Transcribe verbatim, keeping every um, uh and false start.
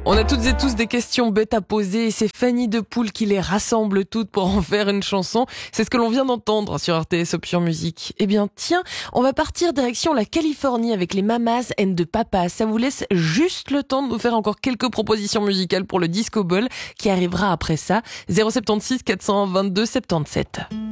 On a toutes et tous des questions bêtes à poser et c'est Fanny de Poule qui les rassemble toutes pour en faire une chanson. C'est ce que l'on vient d'entendre sur R T S Option Musique. Eh bien tiens, on va partir direction la Californie avec les Mamas and the Papas. Ça vous laisse juste le temps de nous faire encore quelques propositions musicales pour le Disco Ball qui arrivera après ça. zéro sept six quatre cent vingt-deux soixante-dix-sept.